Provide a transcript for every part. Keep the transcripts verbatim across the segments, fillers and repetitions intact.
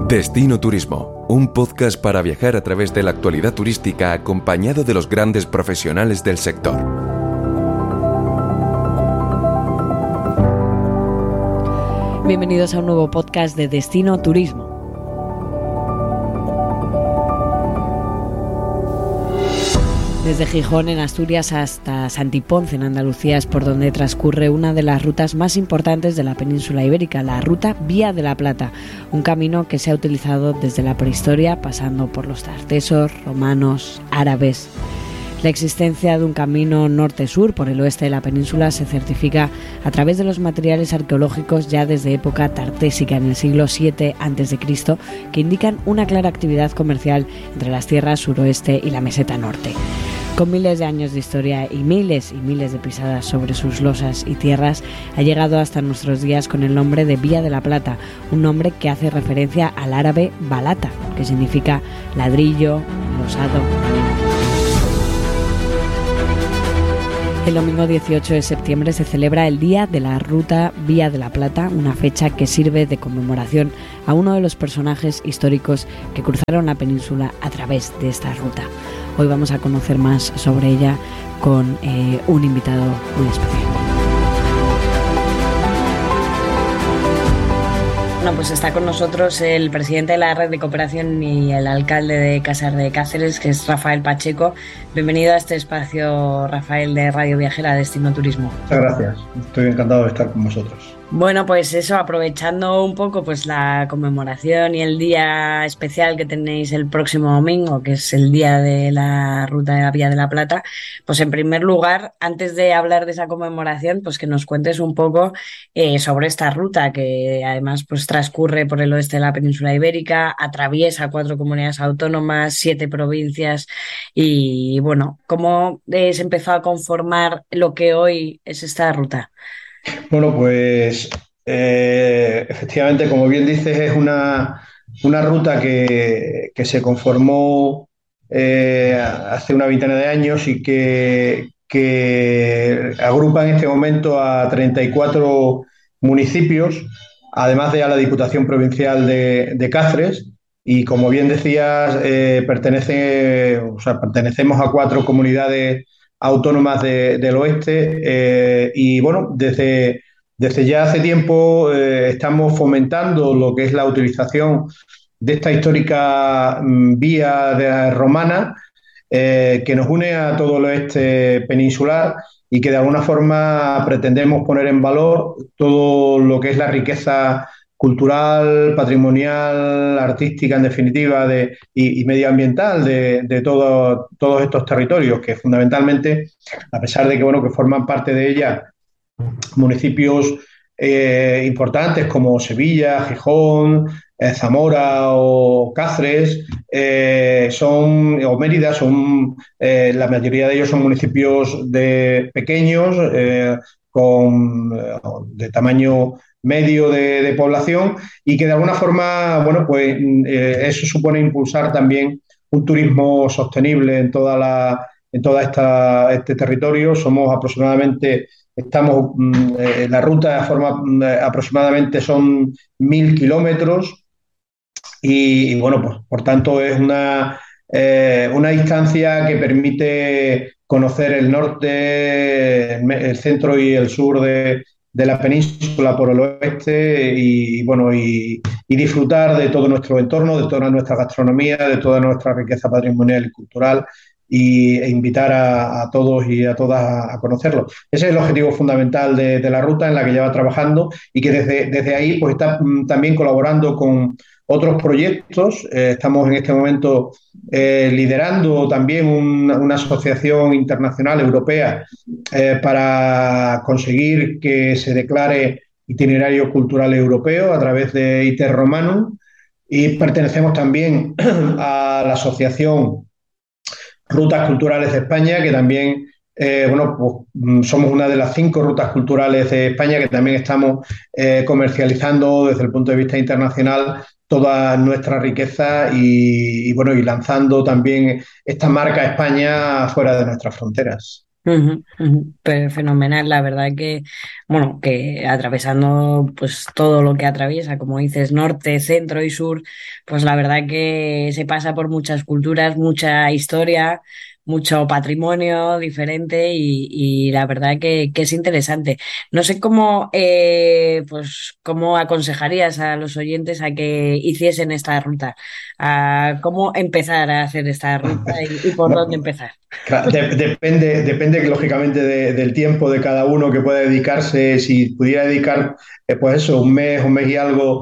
Destino Turismo, un podcast para viajar a través de la actualidad turística acompañado de los grandes profesionales del sector. Bienvenidos a un nuevo podcast de Destino Turismo. Desde Gijón, en Asturias, hasta Santiponce, en Andalucía, es por donde transcurre una de las rutas más importantes de la península ibérica, la ruta Vía de la Plata, un camino que se ha utilizado desde la prehistoria, pasando por los tartesos, romanos, árabes. La existencia de un camino norte-sur por el oeste de la península se certifica a través de los materiales arqueológicos ya desde época tartésica, en el siglo siete antes de Cristo, que indican una clara actividad comercial entre las tierras suroeste y la meseta norte. Con miles de años de historia y miles y miles de pisadas sobre sus losas y tierras, ha llegado hasta nuestros días con el nombre de Vía de la Plata, un nombre que hace referencia al árabe balata, que significa ladrillo, losado. El domingo dieciocho de septiembre se celebra el Día de la Ruta Vía de la Plata, una fecha que sirve de conmemoración a uno de los personajes históricos que cruzaron la península a través de esta ruta. Hoy vamos a conocer más sobre ella con eh, un invitado muy especial. Bueno, pues está con nosotros el presidente de la Red de Cooperación y el alcalde de Casar de Cáceres, que es Rafael Pacheco. Bienvenido a este espacio, Rafael, de Radio Viajera Destino Turismo. Muchas gracias, estoy encantado de estar con vosotros. Bueno, pues eso, aprovechando un poco pues la conmemoración y el día especial que tenéis el próximo domingo, que es el día de la Ruta de la Vía de la Plata, pues en primer lugar, antes de hablar de esa conmemoración, pues que nos cuentes un poco eh, sobre esta ruta, que además pues transcurre por el oeste de la península ibérica, atraviesa cuatro comunidades autónomas, siete provincias y bueno, ¿cómo eh, se empezó a conformar lo que hoy es esta ruta? Bueno, pues eh, efectivamente, como bien dices, es una, una ruta que, que se conformó eh, hace una veintena de años y que, que agrupa en este momento a treinta y cuatro municipios, además de a la Diputación Provincial de, de Cáceres. Y como bien decías, eh, pertenece, o sea, pertenecemos a cuatro comunidades autónomas de, del oeste eh, y bueno, desde, desde ya hace tiempo eh, estamos fomentando lo que es la utilización de esta histórica mm, vía de, romana eh, que nos une a todo el oeste peninsular y que de alguna forma pretendemos poner en valor todo lo que es la riqueza cultural, patrimonial, artística, en definitiva, de, y, y medioambiental de, de todo, todos estos territorios, que fundamentalmente, a pesar de que, bueno, que forman parte de ella municipios eh, importantes como Sevilla, Gijón, eh, Zamora o Cáceres, eh, son, o Mérida, son, eh, la mayoría de ellos son municipios de pequeños, eh, con, de tamaño medio de, de población y que de alguna forma, bueno, pues eh, eso supone impulsar también un turismo sostenible en toda la, en toda esta este territorio. Somos aproximadamente, estamos, eh, la ruta forma eh, aproximadamente son mil kilómetros y, y bueno, pues por tanto es una, eh, una distancia que permite conocer el norte, el centro y el sur de de la península por el oeste y bueno y, y disfrutar de todo nuestro entorno, de toda nuestra gastronomía, de toda nuestra riqueza patrimonial y cultural y, e invitar a, a todos y a todas a, a conocerlo. Ese es el objetivo fundamental de, de la ruta en la que lleva trabajando y que desde, desde ahí pues está mm, también colaborando con otros proyectos. Eh, estamos en este momento eh, liderando también un, una asociación internacional europea eh, para conseguir que se declare itinerario cultural europeo a través de Iter Romanum y pertenecemos también a la asociación Rutas Culturales de España, que también eh, bueno, pues somos una de las cinco rutas culturales de España que también estamos eh, comercializando desde el punto de vista internacional toda nuestra riqueza y, y bueno y lanzando también esta marca España fuera de nuestras fronteras. Ujú, ujú. Pero fenomenal, la verdad que, bueno, que atravesando pues todo lo que atraviesa, como dices, norte, centro y sur, pues la verdad que se pasa por muchas culturas, mucha historia, mucho patrimonio diferente y, y la verdad que, que es interesante. No sé cómo, eh, pues, cómo aconsejarías a los oyentes a que hiciesen esta ruta, a cómo empezar a hacer esta ruta y, y por dónde empezar. Claro, de- depende, depende lógicamente de- del tiempo de cada uno que pueda dedicarse. Si pudiera dedicar, eh, pues eso, un mes, un mes y algo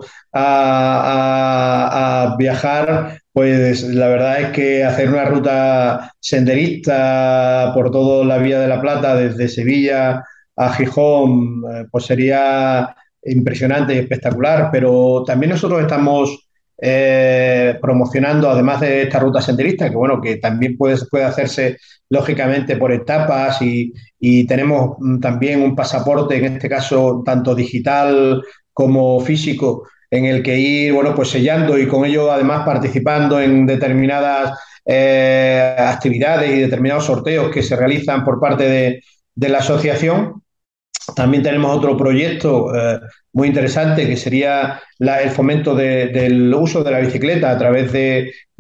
a, a- a viajar, pues la verdad es que hacer una ruta senderista por toda la Vía de la Plata, desde Sevilla a Gijón, eh, pues sería impresionante y espectacular. Pero también nosotros estamos eh, promocionando, además de esta ruta senderista, que bueno, que también puede, puede hacerse lógicamente por etapas y, y tenemos mm, también un pasaporte, en este caso tanto digital como físico, en el que ir, bueno, pues sellando y con ello además participando en determinadas eh, actividades y determinados sorteos que se realizan por parte de, de la asociación. También tenemos otro proyecto eh, muy interesante que sería la- el fomento de- del uso de la bicicleta a través de,